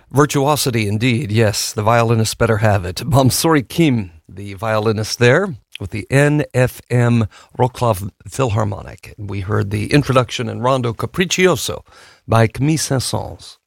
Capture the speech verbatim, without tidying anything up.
Virtuosity indeed, yes, the violinists better have it. Mansouri Kim, the violinist there, with the N F M Wroclaw Philharmonic. We heard the introduction in Rondo Capriccioso by Camille Saint-Saëns.